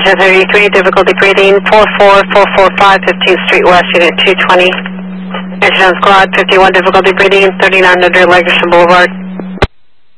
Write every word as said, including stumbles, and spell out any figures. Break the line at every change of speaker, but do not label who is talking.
Station thirty-three, difficulty breathing, four four four four five, fifteenth Street West, Unit two twenty. Station Squad, fifty-one, difficulty breathing, thirty-nine hundred Legerson Boulevard.